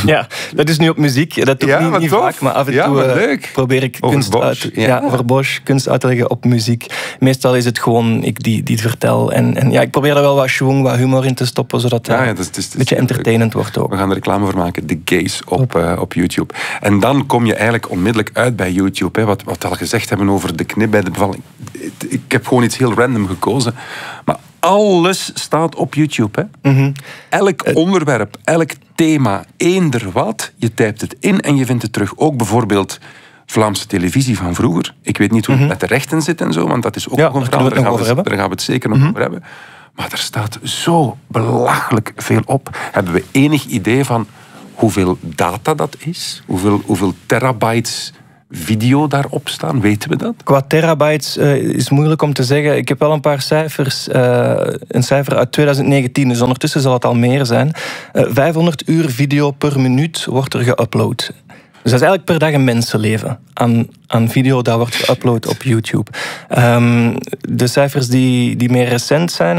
Ja, dat is nu op muziek. Dat doe ik niet vaak, maar af en toe probeer ik over Bosch kunst uit te leggen op muziek. Meestal is het gewoon ik die vertel. En ik probeer er wel wat schwung, wat humor in te stoppen, zodat het een beetje entertainend wordt ook. We gaan er reclame voor maken, The Gays op YouTube. En dan kom je eigenlijk onmiddellijk uit bij YouTube. Hè. Wat we al gezegd hebben over de knip bij de bevalling. Ik heb gewoon iets heel random gekozen. Maar alles staat op YouTube. Hè. Mm-hmm. Elk onderwerp, elk thema, eender wat, je typt het in en je vindt het terug. Ook bijvoorbeeld Vlaamse televisie van vroeger. Ik weet niet hoe het met de rechten zit en zo, want dat is ook nog een verhaal. Daar gaan we het zeker nog over hebben. Maar er staat zo belachelijk veel op. Hebben we enig idee van hoeveel data dat is? Hoeveel terabytes video daarop staan? Weten we dat? Qua terabytes is moeilijk om te zeggen. Ik heb wel een paar cijfers. Een cijfer uit 2019, dus ondertussen zal het al meer zijn. 500 uur video per minuut wordt er geüpload. Dus dat is eigenlijk per dag een mensenleven aan video dat wordt geüpload op YouTube. De cijfers die meer recent zijn,